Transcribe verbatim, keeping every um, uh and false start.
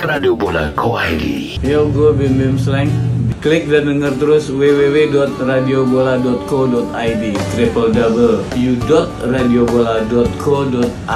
radiobola titik co titik i d. Yo, gue Bim Bim Slang. Klik dan denger terus w w w dot radiobola dot co dot i d, triple w w w dot radiobola dot co dot